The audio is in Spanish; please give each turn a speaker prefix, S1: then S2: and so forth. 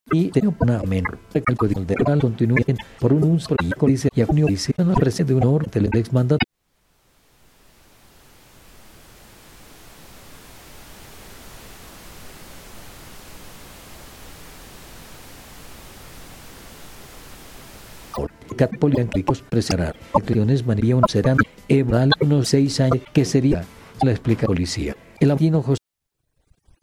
S1: y de una menor. El código de oral continúa por un uso y codice y junio dice la presencia de un orden teledex mandat. Catpoliánclicos preservar. Acciones manía serán eval unos 6 años que sería la explica policía. El abogado